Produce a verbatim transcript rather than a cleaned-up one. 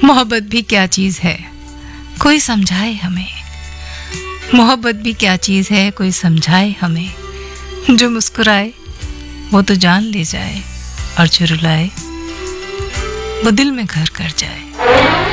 मोहब्बत भी क्या चीज़ है, कोई समझाए हमें। मोहब्बत भी क्या चीज़ है, कोई समझाए हमें। जो मुस्कुराए वो तो जान ले जाए, और जो रुलाए वो दिल में घर कर जाए।